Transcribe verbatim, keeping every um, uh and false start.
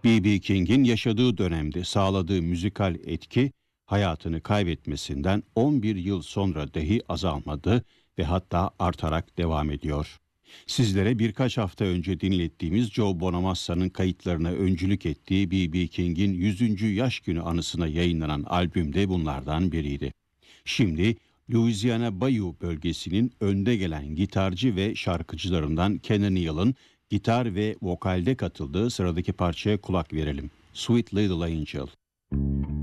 B B. King'in yaşadığı dönemde sağladığı müzikal etki hayatını kaybetmesinden on bir yıl sonra dahi azalmadı ve hatta artarak devam ediyor. Sizlere birkaç hafta önce dinlettiğimiz Joe Bonamassa'nın kayıtlarına öncülük ettiği B B. King'in yüzüncü yaş günü anısına yayınlanan albüm de bunlardan biriydi. Şimdi Louisiana Bayou bölgesinin önde gelen gitarcı ve şarkıcılarından Kenan Neal'ın gitar ve vokalde katıldığı sıradaki parçaya kulak verelim. Sweet Little Angel.